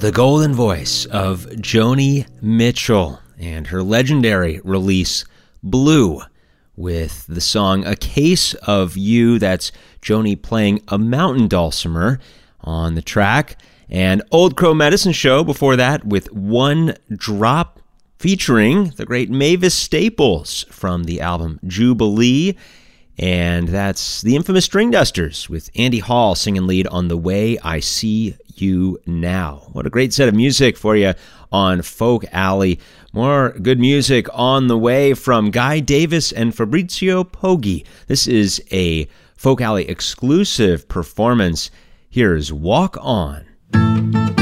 the golden voice of Joni Mitchell and her legendary release, Blue, with the song A Case of You. That's Joni playing a mountain dulcimer on the track. And Old Crow Medicine Show before that with One Drop, featuring the great Mavis Staples from the album Jubilee. And that's the infamous String Dusters with Andy Hall singing lead on The Way I See You Now. What a great set of music for you on Folk Alley. More good music on the way from Guy Davis and Fabrizio Poggi. This is a Folk Alley exclusive performance. Here's Walk On.